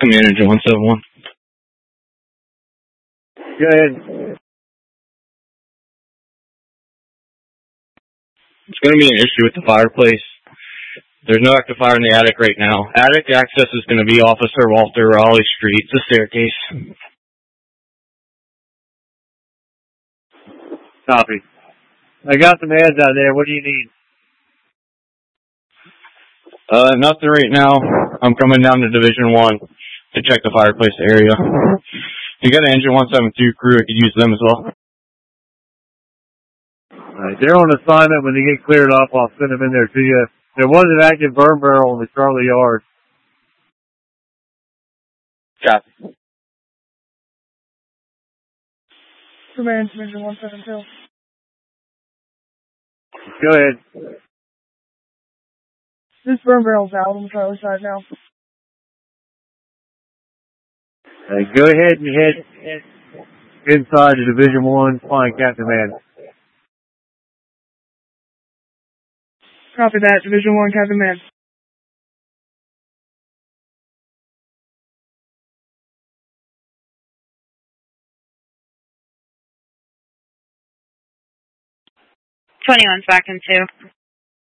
Manager 171. Go ahead. It's going to be an issue with the fireplace. There's no active fire in the attic right now. Attic access is going to be Officer Walter Raleigh Street, the staircase. Copy. I got some ads out there. What do you need? Nothing right now. I'm coming down to Division 1 to check the fireplace area. You got an Engine 172 crew, I could use them as well. Alright, they're on assignment. When they get cleared up, I'll send them in there to you. There was an active burn barrel in the Charlie Yard. Copy. Command Division 172. Go ahead. This burn barrel's out on the Charlie side now. Go ahead and head inside to Division 1. Find Captain Man. Copy that, Division 1, Captain Man. '21's back in 2.